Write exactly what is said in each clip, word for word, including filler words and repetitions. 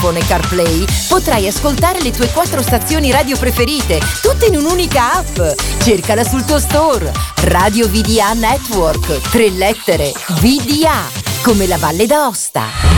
iPhone e CarPlay potrai ascoltare le tue quattro stazioni radio preferite, tutte in un'unica app. Cercala sul tuo store. Radio V D A Network, tre lettere, V D A, come la Valle d'Aosta.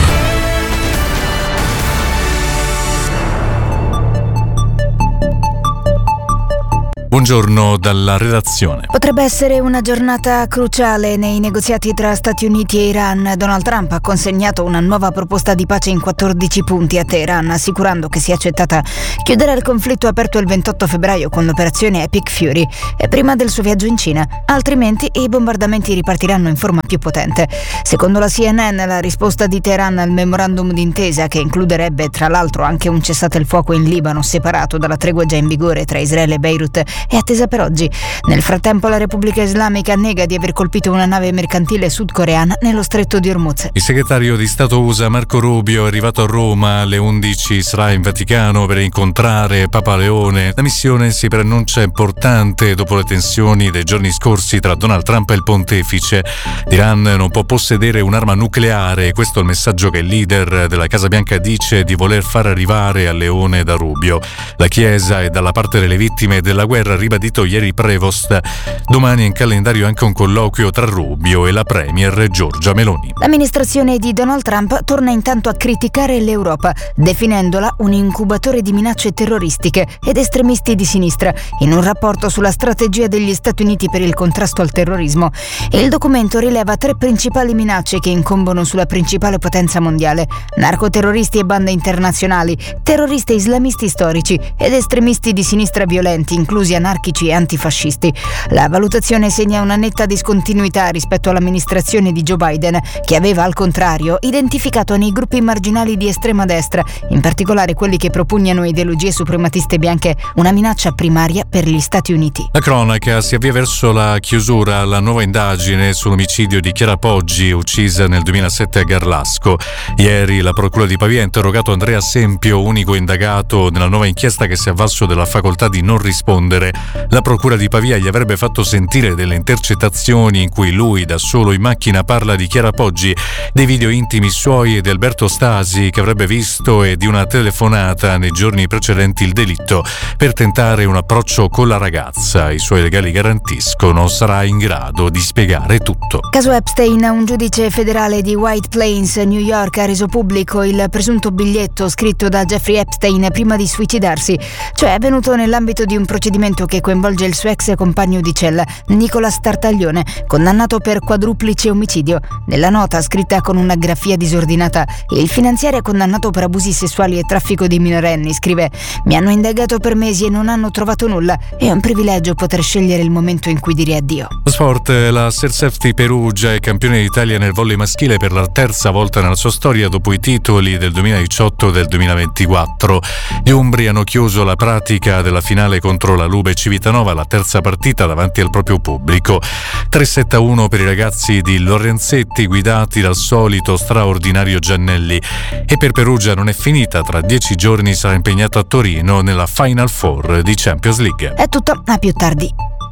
Buongiorno dalla redazione. Potrebbe essere una giornata cruciale nei negoziati tra Stati Uniti e Iran. Donald Trump ha consegnato una nuova proposta di pace in quattordici punti a Teheran, assicurando che sia accettata chiudere il conflitto aperto il ventotto febbraio con l'operazione Epic Fury e prima del suo viaggio in Cina. Altrimenti i bombardamenti ripartiranno in forma più potente. Secondo la C N N, la risposta di Teheran al memorandum d'intesa, che includerebbe tra l'altro anche un cessate il fuoco in Libano separato dalla tregua già in vigore tra Israele e Beirut, è attesa per oggi. Nel frattempo la Repubblica Islamica nega di aver colpito una nave mercantile sudcoreana nello stretto di Hormuz. Il segretario di Stato U S A Marco Rubio è arrivato a Roma alle undici, sarà in Vaticano per incontrare Papa Leone. La missione si preannuncia importante dopo le tensioni dei giorni scorsi tra Donald Trump e il pontefice. L'Iran non può possedere un'arma nucleare, questo è il messaggio che il leader della Casa Bianca dice di voler far arrivare a Leone da Rubio. La Chiesa è dalla parte delle vittime della guerra, ribadito ieri Prevost. Domani è in calendario anche un colloquio tra Rubio e la premier Giorgia Meloni. L'amministrazione di Donald Trump torna intanto a criticare l'Europa, definendola un incubatore di minacce terroristiche ed estremisti di sinistra, in un rapporto sulla strategia degli Stati Uniti per il contrasto al terrorismo. Il documento rileva tre principali minacce che incombono sulla principale potenza mondiale: narcoterroristi e bande internazionali, terroristi islamisti storici ed estremisti di sinistra violenti, inclusi anarchici e antifascisti. La valutazione segna una netta discontinuità rispetto all'amministrazione di Joe Biden, che aveva al contrario identificato nei gruppi marginali di estrema destra, in particolare quelli che propugnano ideologie suprematiste bianche, una minaccia primaria per gli Stati Uniti. La cronaca si avvia verso la chiusura alla nuova indagine sull'omicidio di Chiara Poggi, uccisa nel duemilasette a Garlasco. Ieri la Procura di Pavia ha interrogato Andrea Sempio, unico indagato nella nuova inchiesta che si è avvalso della facoltà di non rispondere. La Procura di Pavia gli avrebbe fatto sentire delle intercettazioni in cui lui, da solo in macchina, parla di Chiara Poggi, dei video intimi suoi e di Alberto Stasi che avrebbe visto e di una telefonata nei giorni precedenti il delitto per tentare un approccio con la ragazza. I suoi legali garantiscono sarà in grado di spiegare tutto. Caso Epstein, un giudice federale di White Plains, New York, ha reso pubblico il presunto biglietto scritto da Jeffrey Epstein prima di suicidarsi, cioè è avvenuto nell'ambito di un procedimento che coinvolge il suo ex compagno di cella, Nicolas Tartaglione, condannato per quadruplice omicidio. Nella nota, scritta con una grafia disordinata, il finanziere condannato per abusi sessuali e traffico di minorenni scrive: «Mi hanno indagato per mesi e non hanno trovato nulla. È un privilegio poter scegliere il momento in cui dire addio». Lo sport, la Sersefti Perugia è campione d'Italia nel volley maschile per la terza volta nella sua storia dopo i titoli del duemiladiciotto e del duemilaventiquattro. Gli umbri hanno chiuso la pratica della finale contro la Lube Civitanova, la terza partita davanti al proprio pubblico. tre sette a uno per i ragazzi di Lorenzetti, guidati dal solito straordinario Giannelli. E per Perugia non è finita, tra dieci giorni sarà impegnato a Torino nella Final Four di Champions League. È tutto, a più tardi.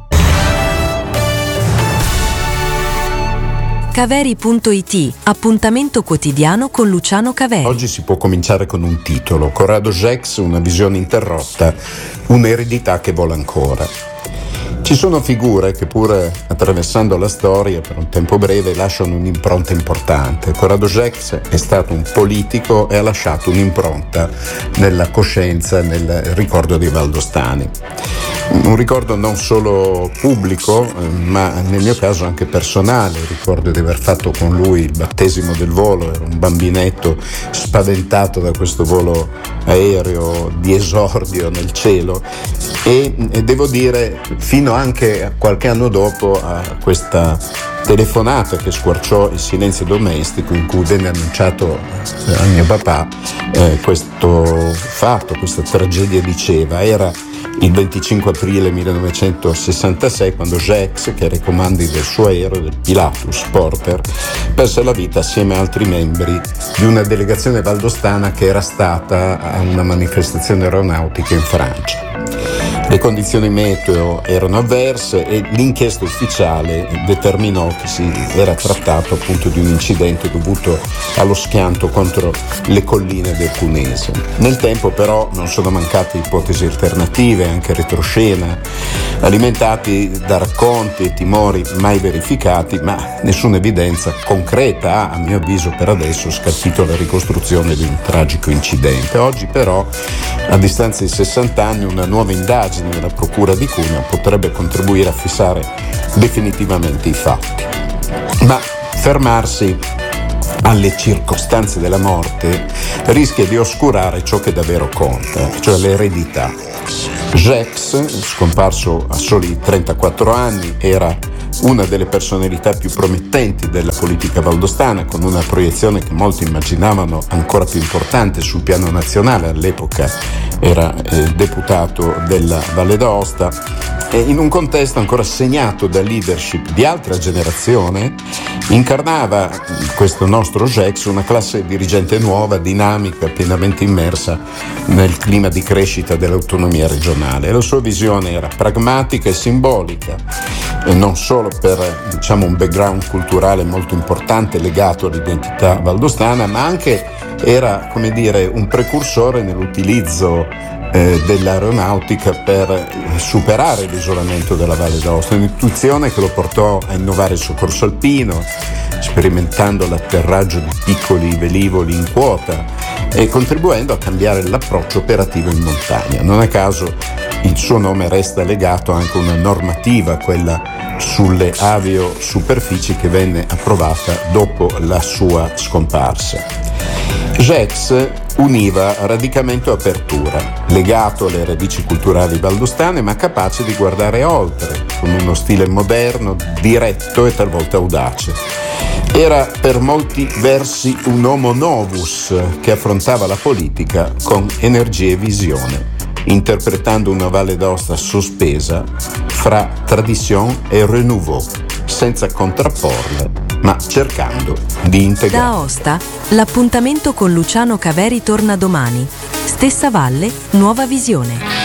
Caveri punto it, appuntamento quotidiano con Luciano Caveri. Oggi si può cominciare con un titolo: Corrado Gex, una visione interrotta, un'eredità che vola ancora. Ci sono figure che, pur attraversando la storia per un tempo breve, lasciano un'impronta importante. Corrado Gex è stato un politico e ha lasciato un'impronta nella coscienza, nel ricordo dei valdostani. Un ricordo non solo pubblico, ma nel mio caso anche personale. Ricordo di aver fatto con lui il battesimo del volo. Ero un bambinetto spaventato da questo volo aereo di esordio nel cielo e, e devo dire, fino anche qualche anno dopo, a questa telefonata che squarciò il silenzio domestico, in cui venne annunciato a mio papà eh, questo fatto, questa tragedia di Ceva. Era il venticinque aprile millenovecentosessantasei, quando Gex, che era ai comandi del suo aereo, del Pilatus Porter, perse la vita assieme a altri membri di una delegazione valdostana che era stata a una manifestazione aeronautica in Francia. Le condizioni meteo erano avverse e l'inchiesta ufficiale determinò che si era trattato appunto di un incidente dovuto allo schianto contro le colline del Cuneese. Nel tempo però non sono mancate ipotesi alternative, anche retroscena, alimentati da racconti e timori mai verificati, ma nessuna evidenza concreta ha, a mio avviso per adesso, scalfito la ricostruzione di un tragico incidente. Oggi però, a distanza di sessanta anni, una nuova indagine della Procura di Cuneo potrebbe contribuire a fissare definitivamente i fatti. Ma fermarsi alle circostanze della morte rischia di oscurare ciò che davvero conta, cioè l'eredità. Jacques, scomparso a soli trentaquattro anni, era una delle personalità più promettenti della politica valdostana, con una proiezione che molti immaginavano ancora più importante sul piano nazionale. All'epoca era eh, deputato della Valle d'Aosta e in un contesto ancora segnato da leadership di altra generazione incarnava questo nostro Jacques una classe dirigente nuova, dinamica, pienamente immersa nel clima di crescita dell'autonomia regionale. La sua visione era pragmatica e simbolica, e non solo per, diciamo, un background culturale molto importante legato all'identità valdostana, ma anche era, come dire, un precursore nell'utilizzo eh, dell'aeronautica per superare l'isolamento della Valle d'Aosta, un'intuizione che lo portò a innovare il soccorso alpino, sperimentando l'atterraggio di piccoli velivoli in quota e contribuendo a cambiare l'approccio operativo in montagna. Non a caso il suo nome resta legato anche a una normativa, quella sulle aviosuperfici, che venne approvata dopo la sua scomparsa. Jacques univa radicamento e apertura, legato alle radici culturali valdostane, ma capace di guardare oltre, con uno stile moderno, diretto e talvolta audace. Era per molti versi un homo novus che affrontava la politica con energia e visione, interpretando una Valle d'Aosta sospesa fra tradition e renouveau, senza contrapporle, ma cercando di integrare. Da Aosta, l'appuntamento con Luciano Caveri torna domani. Stessa valle, nuova visione.